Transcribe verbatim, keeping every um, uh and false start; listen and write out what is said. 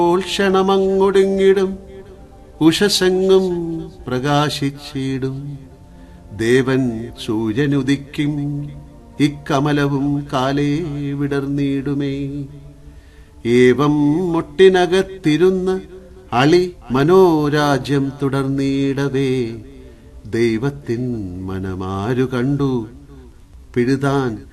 ക്ഷണമങ്ങൊടുങ്ങിടും ഉഷസെങ്ങും പ്രകാശിച്ചിടും. ദേവൻ സൂര്യനുദിക്കും ഇക്കമലവും കാലേ വിടർന്നിടുമേ. ഏവം മുട്ടിനകത്തിരുന്ന അളി മനോരാജ്യം തുടർന്നിടവേ. ദൈവത്തിൻ മനമാരു കണ്ടു പിഴുതാൻ